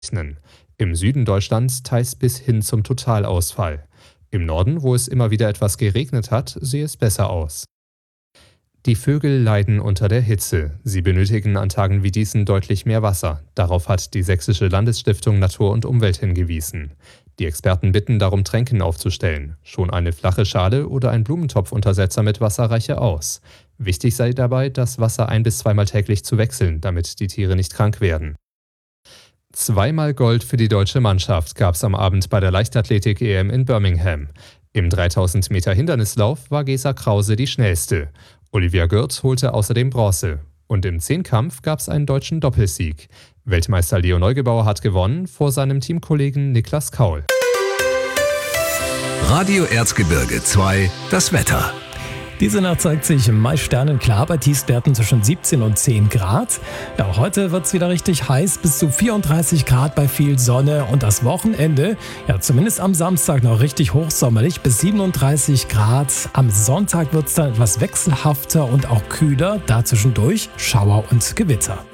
rechnen. Im Süden Deutschlands teils bis hin zum Totalausfall. Im Norden, wo es immer wieder etwas geregnet hat, sehe es besser aus. Die Vögel leiden unter der Hitze. Sie benötigen an Tagen wie diesen deutlich mehr Wasser. Darauf hat die Sächsische Landesstiftung Natur und Umwelt hingewiesen. Die Experten bitten darum, Tränken aufzustellen. Schon eine flache Schale oder ein Blumentopfuntersetzer mit Wasser reiche aus. Wichtig sei dabei, das Wasser 1- bis zweimal täglich zu wechseln, damit die Tiere nicht krank werden. Zweimal Gold für die deutsche Mannschaft gab es am Abend bei der Leichtathletik-EM in Birmingham. Im 3000 Meter Hindernislauf war Gesa Krause die schnellste. Olivia Gürt holte außerdem Bronze. Und im Zehnkampf gab es einen deutschen Doppelsieg. Weltmeister Leo Neugebauer hat gewonnen vor seinem Teamkollegen Niklas Kaul. Radio Erzgebirge 2, das Wetter. Diese Nacht zeigt sich meist sternenklar bei Tiefstwerten zwischen 17 und 10 Grad. Ja, auch heute wird es wieder richtig heiß, bis zu 34 Grad bei viel Sonne. Und das Wochenende, ja zumindest am Samstag noch richtig hochsommerlich bis 37 Grad. Am Sonntag wird es dann etwas wechselhafter und auch kühler, da zwischendurch Schauer und Gewitter.